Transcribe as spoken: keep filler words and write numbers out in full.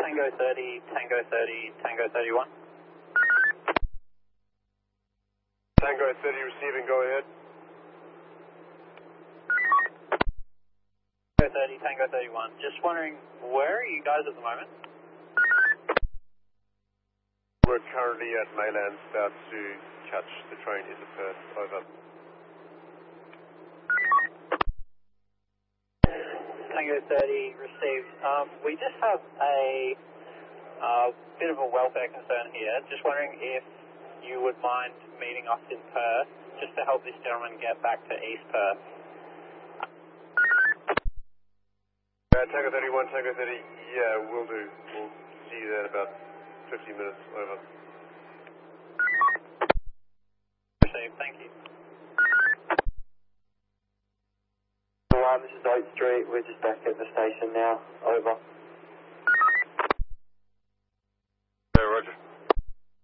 Tango thirty, Tango thirty, Tango thirty-one. Tango thirty receiving, go ahead. Tango thirty, Tango thirty-one. Just wondering, where are you guys at the moment? We're currently at Maylands, about to catch the train into Perth. Over. Tango thirty received. Um, we just have a uh, bit of a welfare concern here. Just wondering if you would mind meeting us in Perth, just to help this gentleman get back to East Perth. Uh, Tango thirty-one, Tango thirty, yeah, we'll do. We'll see you there in about fifty minutes. Over. Received, thank you. This is Oak Street, we're just back at the station now, over.